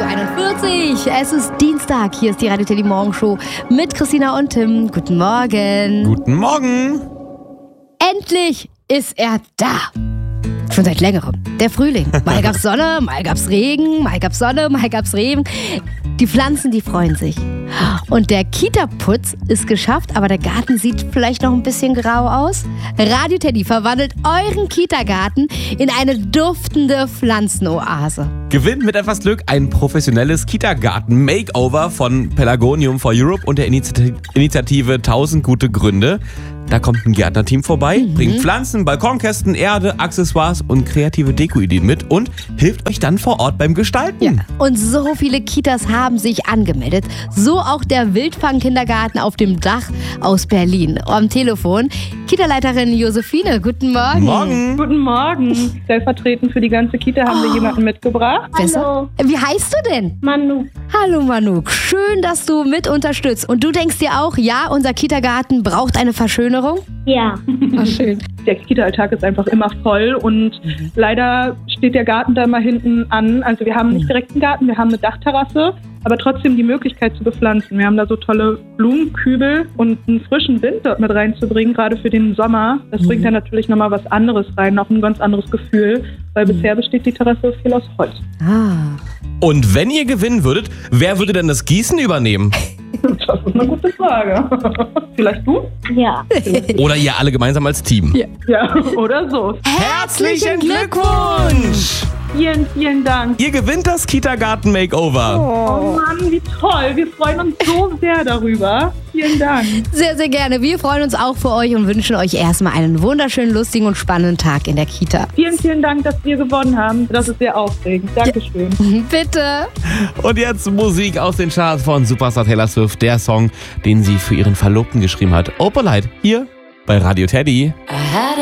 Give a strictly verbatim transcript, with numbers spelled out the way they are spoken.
einundvierzig. Es ist Dienstag. Hier ist die Radio Teddy Morgenshow mit Christina und Tim. Guten Morgen. Guten Morgen. Endlich ist er da. Schon seit längerem. Der Frühling. Mal gab's Sonne, mal gab's Regen, mal gab's Sonne, mal gab's Regen. Die Pflanzen, die freuen sich. Und der Kita-Putz ist geschafft, aber der Garten sieht vielleicht noch ein bisschen grau aus. Radio Teddy verwandelt euren Kita-Garten in eine duftende Pflanzenoase. Gewinnt mit etwas Glück ein professionelles Kita-Garten-Makeover von Pelargonium for Europe und der Initiative, Initiative tausend gute Gründe. Da kommt ein Gärtnerteam vorbei, mhm. bringt Pflanzen, Balkonkästen, Erde, Accessoires und kreative Dekoideen mit und hilft euch dann vor Ort beim Gestalten. Ja. Und so viele Kitas haben sich angemeldet. So auch der Wildfang-Kindergarten auf dem Dach aus Berlin. Am Telefon Kita-Leiterin Josephine. Guten Morgen. Morgen. Guten Morgen. Stellvertretend für die ganze Kita haben wir Oh. jemanden mitgebracht. Hallo. Wie heißt du denn? Manu. Hallo Manuk, schön, dass du mit unterstützt. Und du denkst dir auch, ja, unser Kita-Garten braucht eine Verschönerung? Ja. Ach, schön. Der Kita-Alltag ist einfach immer voll und mhm. leider steht der Garten da mal hinten an. Also wir haben nicht direkt einen Garten, wir haben eine Dachterrasse, aber trotzdem die Möglichkeit zu bepflanzen. Wir haben da so tolle Blumenkübel und einen frischen Wind dort mit reinzubringen, gerade für den Sommer. Das mhm. bringt dann natürlich nochmal was anderes rein, noch ein ganz anderes Gefühl, weil mhm. bisher besteht die Terrasse viel aus Holz. Ah. Und wenn ihr gewinnen würdet, wer würde denn das Gießen übernehmen? Das ist eine gute Frage. Vielleicht du? Ja. Oder ihr alle gemeinsam als Team? Ja. Ja, oder so. Herzlichen Glückwunsch! Vielen, vielen Dank. Ihr gewinnt das Kita-Garten-Makeover. Oh Mann, wie toll. Wir freuen uns so sehr darüber. Vielen Dank. Sehr, sehr gerne. Wir freuen uns auch für euch und wünschen euch erstmal einen wunderschönen, lustigen und spannenden Tag in der Kita. Vielen, vielen Dank, dass wir gewonnen haben. Das ist sehr aufregend. Dankeschön. Ja. Bitte. Und jetzt Musik aus den Charts von Superstar Taylor Swift. Der Song, den sie für ihren Verlobten geschrieben hat. Opalite, hier bei Radio Teddy.